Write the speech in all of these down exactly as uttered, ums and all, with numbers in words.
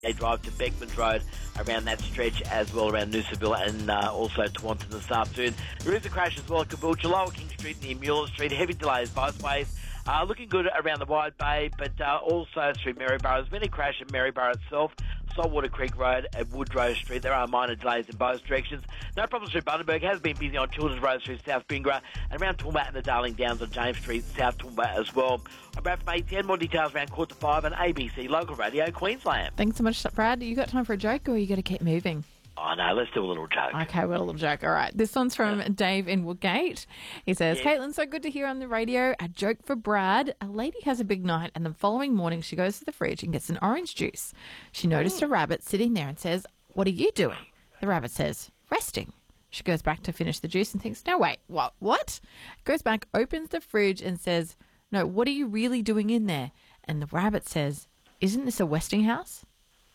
They drive to Beckman's Road around that stretch as well, around Noosaville and uh, also Taunton this afternoon. There is a crash as well at Caboolture, Lower King Street near Muir Street. Heavy delays both ways. Uh, looking good around the Wide Bay, but uh, also through Maryborough. There's been a crash at Maryborough itself, Saltwater Creek Road at Woodrow Street. There are minor delays in both directions. No problems through Bundaberg. Has been busy on Children's Road through South Bingra and around Toowoomba and the Darling Downs on James Street, South Toowoomba as well. I'm Brad from A T N. More details around quarter to five on A B C Local Radio Queensland. Thanks so much, Brad. You got time for a joke or you got to keep moving? Oh, no, let's do a little joke. Okay, well, a little joke. All right. This one's from yeah. Dave in Woodgate. He says, yeah. Caitlin, so good to hear on the radio. A joke for Brad. A lady has a big night and the following morning she goes to the fridge and gets an orange juice. She noticed mm. a rabbit sitting there and says, what are you doing? The rabbit says, resting. She goes back to finish the juice and thinks, no, wait, what? What? Goes back, opens the fridge and says, no, what are you really doing in there? And the rabbit says, isn't this a Westinghouse?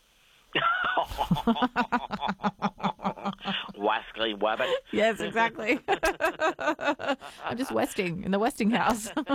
Wascally wabbit. Yes, exactly. I'm just westing in the Westinghouse. Oh,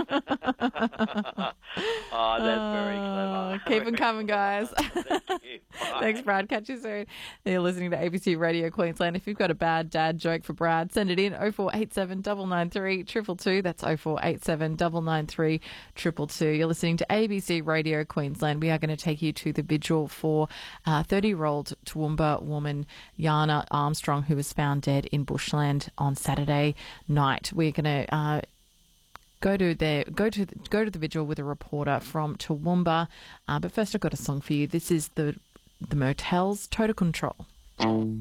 that's very clever. Keep them coming, guys. Thank you. Thanks, Brad. Catch you soon. You're listening to A B C Radio Queensland. If you've got a bad dad joke for Brad, send it in oh four eight seven, nine nine three, two two two. That's oh four eight seven, nine nine three, two two two. You're listening to A B C Radio Queensland. We are going to take you to the vigil for uh, thirty-year-old Toowoomba woman Yana Armstrong, who was found dead in bushland on Saturday night. We're going to uh, go to the go to the, go to the vigil with a reporter from Toowoomba. Uh, but first, I've got a song for you. This is the the Motels, Total Control.